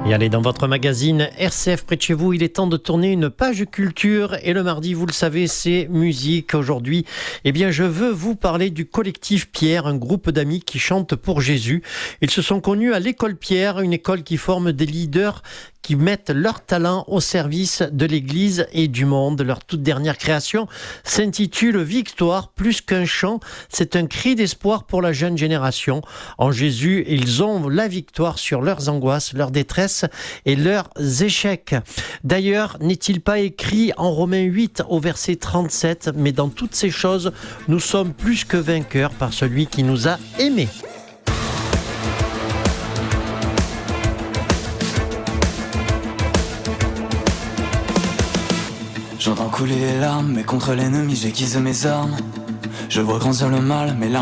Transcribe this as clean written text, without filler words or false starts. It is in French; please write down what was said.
Et allez, dans votre magazine RCF près de chez vous, il est temps de tourner une page culture. Et le mardi, vous le savez, c'est musique. Aujourd'hui, eh bien, je veux vous parler du collectif Pierre, un groupe d'amis qui chantent pour Jésus. Ils se sont connus à l'école Pierre, une école qui forme des leaders qui mettent leur talent au service de l'Église et du monde. Leur toute dernière création s'intitule Victoire, plus qu'un chant. C'est un cri d'espoir pour la jeune génération. En Jésus, ils ont la victoire sur leurs angoisses, leurs détresses et leurs échecs. D'ailleurs, n'est-il pas écrit en Romains 8 au verset 37, mais dans toutes ces choses, nous sommes plus que vainqueurs par celui qui nous a aimés. J'entends couler les larmes, mais contre l'ennemi j'aiguise mes armes. Je vois grandir le mal, mais là